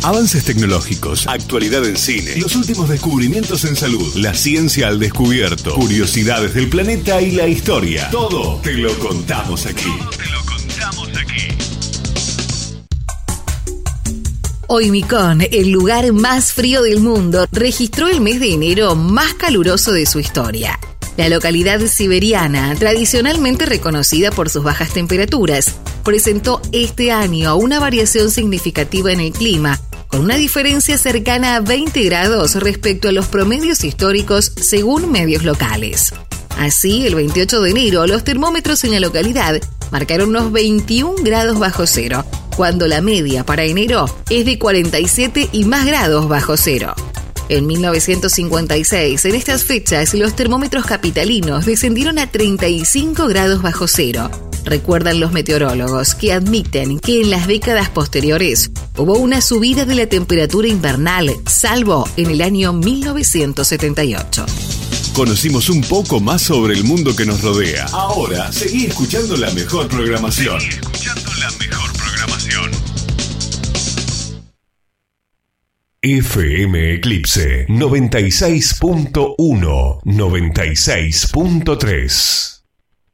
Avances tecnológicos, actualidad en cine, los últimos descubrimientos en salud, la ciencia al descubierto, curiosidades del planeta y la historia. Todo te lo contamos aquí. Oymicón, el lugar más frío del mundo, registró el mes de enero más caluroso de su historia. La localidad siberiana, tradicionalmente reconocida por sus bajas temperaturas, presentó este año una variación significativa en el clima, con una diferencia cercana a 20 grados respecto a los promedios históricos según medios locales. Así, el 28 de enero, los termómetros en la localidad marcaron unos 21 grados bajo cero, cuando la media para enero es de 47 y más grados bajo cero. En 1956, en estas fechas, los termómetros capitalinos descendieron a 35 grados bajo cero. Recuerdan los meteorólogos que admiten que en las décadas posteriores hubo una subida de la temperatura invernal, salvo en el año 1978. Conocimos un poco más sobre el mundo que nos rodea. Ahora, seguí escuchando la mejor programación. FM Eclipse 96.1, 96.3.